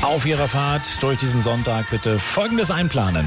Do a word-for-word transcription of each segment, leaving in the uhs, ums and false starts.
Auf Ihrer Fahrt durch diesen Sonntag bitte Folgendes einplanen.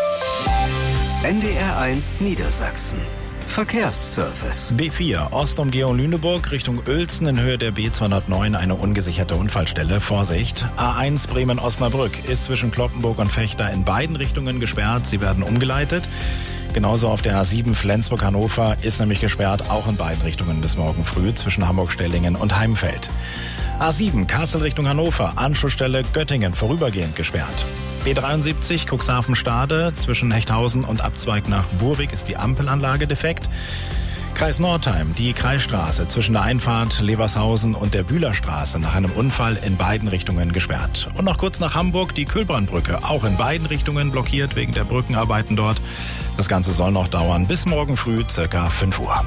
N D R eins Niedersachsen. Verkehrsservice. B vier, Ostumgehung Lüneburg, Richtung Uelzen in Höhe der B zweihundertneun, eine ungesicherte Unfallstelle. Vorsicht. A eins Bremen-Osnabrück ist zwischen Cloppenburg und Vechta in beiden Richtungen gesperrt. Sie werden umgeleitet. Genauso auf der A sieben Flensburg-Hannover ist nämlich gesperrt, auch in beiden Richtungen bis morgen früh zwischen Hamburg-Stellingen und Heimfeld. A sieben Kassel Richtung Hannover, Anschlussstelle Göttingen vorübergehend gesperrt. B dreiundsiebzig Cuxhaven-Stade zwischen Hechthausen und Abzweig nach Burwig ist die Ampelanlage defekt. Kreis Nordheim, die Kreisstraße zwischen der Einfahrt Levershausen und der Bühlerstraße nach einem Unfall in beiden Richtungen gesperrt. Und noch kurz nach Hamburg, die Kühlbrandbrücke, auch in beiden Richtungen blockiert wegen der Brückenarbeiten dort. Das Ganze soll noch dauern bis morgen früh circa fünf Uhr.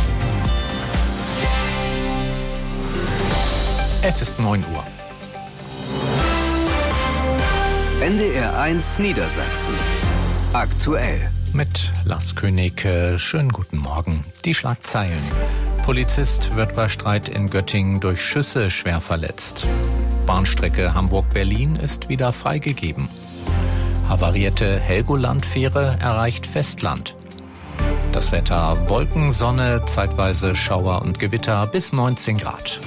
Es ist neun Uhr. N D R eins Niedersachsen. Aktuell. Mit Lars König. Schönen guten Morgen. Die Schlagzeilen. Polizist wird bei Streit in Göttingen durch Schüsse schwer verletzt. Bahnstrecke Hamburg-Berlin ist wieder freigegeben. Havarierte Helgoland-Fähre erreicht Festland. Das Wetter: Wolken, Sonne, zeitweise Schauer und Gewitter bis neunzehn Grad.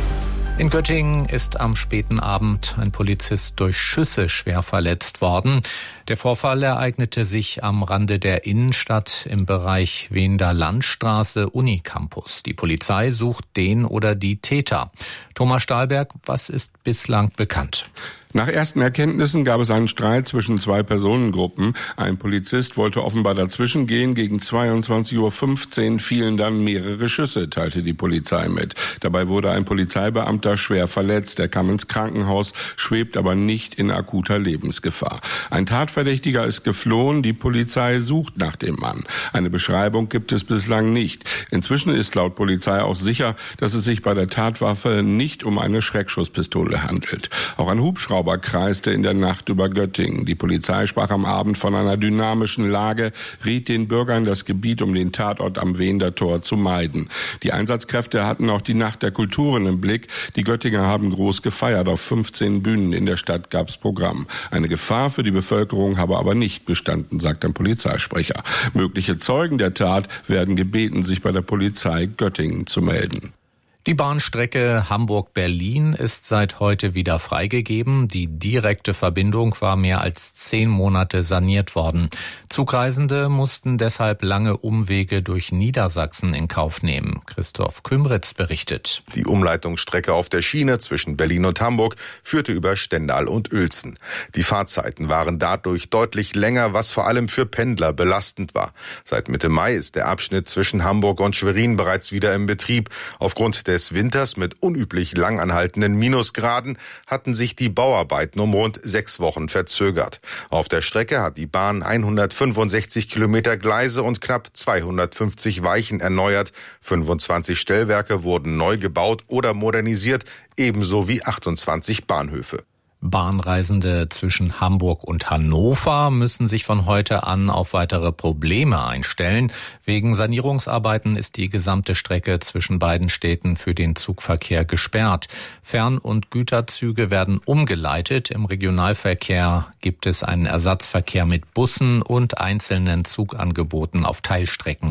In Göttingen ist am späten Abend ein Polizist durch Schüsse schwer verletzt worden. Der Vorfall ereignete sich am Rande der Innenstadt im Bereich Wehender Landstraße Unicampus. Die Polizei sucht den oder die Täter. Thomas Stahlberg, was ist bislang bekannt? Nach ersten Erkenntnissen gab es einen Streit zwischen zwei Personengruppen. Ein Polizist wollte offenbar dazwischen gehen. Gegen zweiundzwanzig Uhr fünfzehn fielen dann mehrere Schüsse, teilte die Polizei mit. Dabei wurde ein Polizeibeamter schwer verletzt. Er kam ins Krankenhaus, schwebt aber nicht in akuter Lebensgefahr. Ein Tatverdächtiger ist geflohen. Die Polizei sucht nach dem Mann. Eine Beschreibung gibt es bislang nicht. Inzwischen ist laut Polizei auch sicher, dass es sich bei der Tatwaffe nicht um eine Schreckschusspistole handelt. Auch ein Hubschrauber kreiste in der Nacht über Göttingen. Die Polizei sprach am Abend von einer dynamischen Lage, riet den Bürgern, das Gebiet um den Tatort am Wehender Tor zu meiden. Die Einsatzkräfte hatten auch die Nacht der Kulturen im Blick. Die Göttinger haben groß gefeiert. Auf fünfzehn Bühnen in der Stadt gab es Programm. Eine Gefahr für die Bevölkerung habe aber nicht bestanden, sagt ein Polizeisprecher. Mögliche Zeugen der Tat werden gebeten, sich bei der Polizei Göttingen zu melden. Die Bahnstrecke Hamburg-Berlin ist seit heute wieder freigegeben. Die direkte Verbindung war mehr als zehn Monate saniert worden. Zugreisende mussten deshalb lange Umwege durch Niedersachsen in Kauf nehmen. Christoph Kümritz berichtet. Die Umleitungsstrecke auf der Schiene zwischen Berlin und Hamburg führte über Stendal und Uelzen. Die Fahrzeiten waren dadurch deutlich länger, was vor allem für Pendler belastend war. Seit Mitte Mai ist der Abschnitt zwischen Hamburg und Schwerin bereits wieder im Betrieb. Aufgrund der des Winters mit unüblich lang anhaltenden Minusgraden hatten sich die Bauarbeiten um rund sechs Wochen verzögert. Auf der Strecke hat die Bahn hundertfünfundsechzig Kilometer Gleise und knapp zweihundertfünfzig Weichen erneuert. fünfundzwanzig Stellwerke wurden neu gebaut oder modernisiert, ebenso wie achtundzwanzig Bahnhöfe. Bahnreisende zwischen Hamburg und Hannover müssen sich von heute an auf weitere Probleme einstellen. Wegen Sanierungsarbeiten ist die gesamte Strecke zwischen beiden Städten für den Zugverkehr gesperrt. Fern- und Güterzüge werden umgeleitet. Im Regionalverkehr gibt es einen Ersatzverkehr mit Bussen und einzelnen Zugangeboten auf Teilstrecken.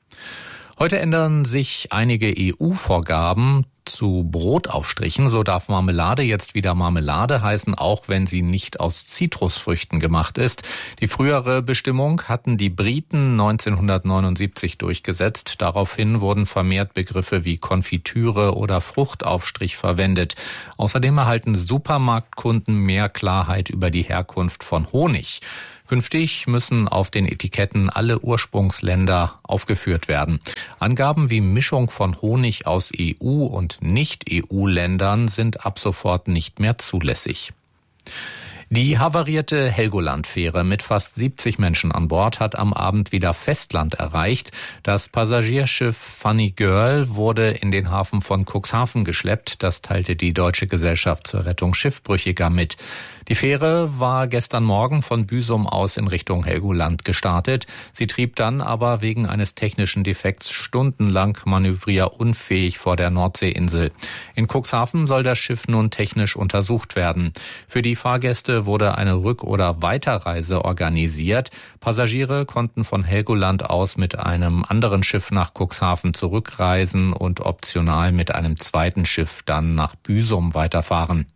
Heute ändern sich einige E U-Vorgaben zu Brotaufstrichen. So darf Marmelade jetzt wieder Marmelade heißen, auch wenn sie nicht aus Zitrusfrüchten gemacht ist. Die frühere Bestimmung hatten die Briten neunzehnhundertneunundsiebzig durchgesetzt. Daraufhin wurden vermehrt Begriffe wie Konfitüre oder Fruchtaufstrich verwendet. Außerdem erhalten Supermarktkunden mehr Klarheit über die Herkunft von Honig. Künftig müssen auf den Etiketten alle Ursprungsländer aufgeführt werden. Angaben wie Mischung von Honig aus E U- und Nicht-E U-Ländern sind ab sofort nicht mehr zulässig. Die havarierte Helgoland-Fähre mit fast siebzig Menschen an Bord hat am Abend wieder Festland erreicht. Das Passagierschiff Funny Girl wurde in den Hafen von Cuxhaven geschleppt. Das teilte die Deutsche Gesellschaft zur Rettung Schiffbrüchiger mit. Die Fähre war gestern Morgen von Büsum aus in Richtung Helgoland gestartet. Sie trieb dann aber wegen eines technischen Defekts stundenlang manövrierunfähig vor der Nordseeinsel. In Cuxhaven soll das Schiff nun technisch untersucht werden. Für die Fahrgäste wurde eine Rück- oder Weiterreise organisiert. Passagiere konnten von Helgoland aus mit einem anderen Schiff nach Cuxhaven zurückreisen und optional mit einem zweiten Schiff dann nach Büsum weiterfahren.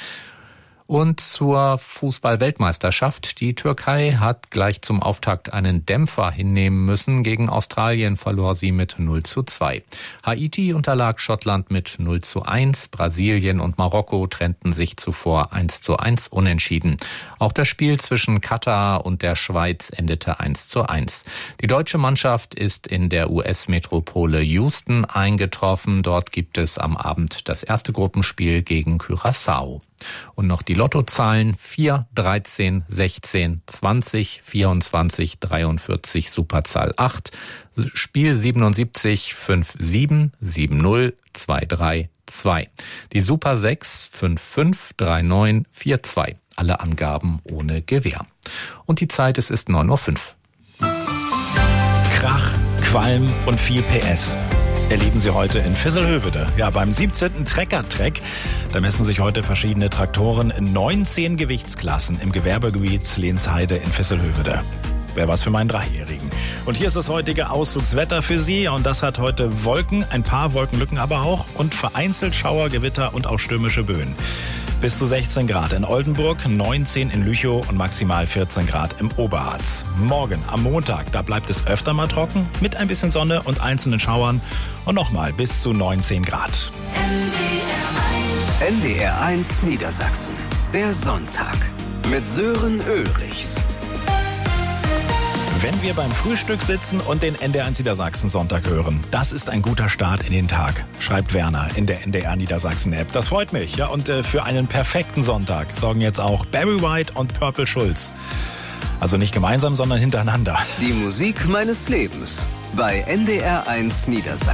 Und zur Fußball-Weltmeisterschaft. Die Türkei hat gleich zum Auftakt einen Dämpfer hinnehmen müssen. Gegen Australien verlor sie mit null zu zwei. Haiti unterlag Schottland mit null zu eins. Brasilien und Marokko trennten sich zuvor eins zu eins unentschieden. Auch das Spiel zwischen Katar und der Schweiz endete eins zu eins. Die deutsche Mannschaft ist in der U S-Metropole Houston eingetroffen. Dort gibt es am Abend das erste Gruppenspiel gegen Curaçao. Und noch die Lottozahlen vier, dreizehn, sechzehn, zwanzig, vierundzwanzig, dreiundvierzig, Superzahl acht, Spiel siebenundsiebzig, fünf sieben, sieben null, zwei drei zwei. Die Super sechs, fünf fünf, drei neun, vier zwei. Alle Angaben ohne Gewähr. Und die Zeit, es ist neun Uhr fünf. Krach, Qualm und viel P S erleben Sie heute in Visselhövede. Ja, beim siebzehnten Trecker-Trek. Da messen sich heute verschiedene Traktoren in neunzehn Gewichtsklassen im Gewerbegebiet Lehnsheide in Visselhövede. Wäre was für meinen Dreijährigen. Und hier ist das heutige Ausflugswetter für Sie. Und das hat heute Wolken, ein paar Wolkenlücken aber auch. Und vereinzelt Schauer, Gewitter und auch stürmische Böen. Bis zu sechzehn Grad in Oldenburg, neunzehn in Lüchow und maximal vierzehn Grad im Oberharz. Morgen, am Montag, da bleibt es öfter mal trocken, mit ein bisschen Sonne und einzelnen Schauern. Und nochmal bis zu neunzehn Grad. N D R eins Niedersachsen. Der Sonntag. Mit Sören Ulrichs. Wenn wir beim Frühstück sitzen und den N D R eins Niedersachsen Sonntag hören, das ist ein guter Start in den Tag, schreibt Werner in der N D R Niedersachsen App. Das freut mich. Ja, und äh, für einen perfekten Sonntag sorgen jetzt auch Barry White und Purple Schulz. Also nicht gemeinsam, sondern hintereinander. Die Musik meines Lebens bei N D R eins Niedersachsen.